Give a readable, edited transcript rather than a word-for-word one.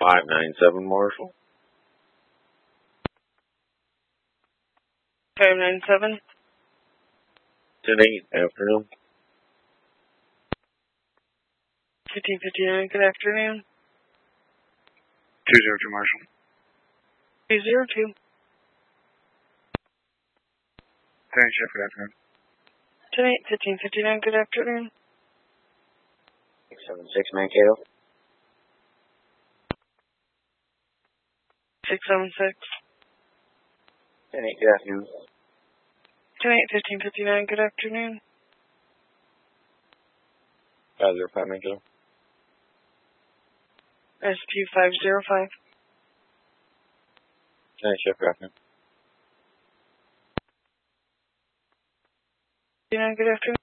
597 Marshall. 597. 10-8, afternoon. 1559, good afternoon. 202 Marshall. 202. Thanks, Chef. Good afternoon. 10-8, 1559, good afternoon. 676 Mankato. 676. 10-8, good afternoon. 10-8, 1559, good afternoon. 505 Mankato. SQ505. Thanks, Chef. Good afternoon. Good afternoon.